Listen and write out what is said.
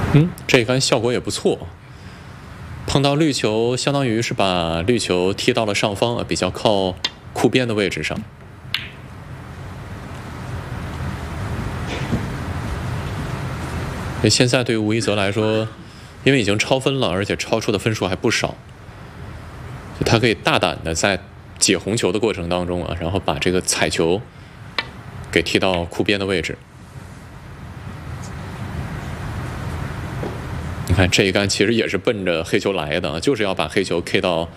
这一杆效果也不错。碰到绿球，相当于是把绿球踢到了上方啊，比较靠库边的位置上。现在对于吴一泽来说，因为已经超分了，而且超出的分数还不少，他可以大胆的在解红球的过程当中啊，然后把这个彩球给踢到库边的位置。你看这一杆其实也是奔着黑球来的，就是要把黑球 K 到